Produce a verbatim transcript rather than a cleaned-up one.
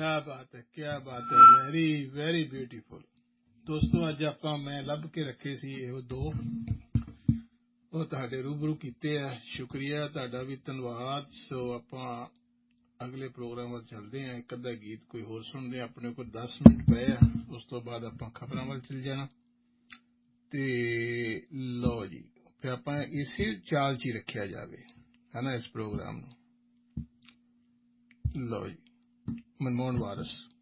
क्या बात है, क्या बात है, वेरी वेरी ब्यूटीफुल। ਦੋਸਤੋ ਅੱਜ ਆਪਾਂ ਮੈਂ ਲੱਭ ਕੇ ਰੱਖੇ ਸੀ ਇਹੋ ਦੋ, ਉਹ ਤੁਹਾਡੇ ਰੂਬਰੂ ਕੀਤੇ ਆ। ਸ਼ੁਕਰੀਆ ਤੁਹਾਡਾ ਵੀ, ਧੰਨਵਾਦ। ਸੋ ਆਪਾਂ ਅਗਲੇ ਪ੍ਰੋਗਰਾਮ ਵੱਲ ਚੱਲਦੇ ਹਾਂ। ਇੱਕ ਅੱਧਾ ਗੀਤ ਕੋਈ ਹੋਰ ਸੁਣਦੇ ਹਾਂ। ਆਪਣੇ ਕੋਲ ਦਸ ਮਿੰਟ ਪਏ ਆ, ਉਸ ਤੋਂ ਬਾਅਦ ਆਪਾਂ ਖਬਰਾਂ ਵੱਲ ਚੱਲ ਜਾਣਾ। ਤੇ ਲਓ ਜੀ, ਫਿਰ ਆਪਾਂ ਇਸੇ ਚਾਲ 'ਚ ਹੀ ਰੱਖਿਆ ਜਾਵੇ ਹੈ ਨਾ ਇਸ ਪ੍ਰੋਗਰਾਮ ਨੂੰ। ਲਓ ਜੀ, ਮਨਮੋਹਨ ਵਾਰਸ।